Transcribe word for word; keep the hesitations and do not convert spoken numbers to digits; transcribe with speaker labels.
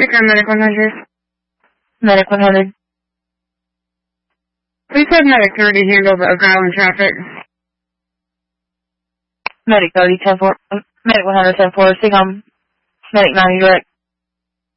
Speaker 1: speaker, Medic one hundred.
Speaker 2: Medic one hundred.
Speaker 1: Please have Medic thirty handle the Oak Island traffic.
Speaker 2: Medic thirty, ten four, Medic one hundred, ten four, Sigom, Medic ninety direct.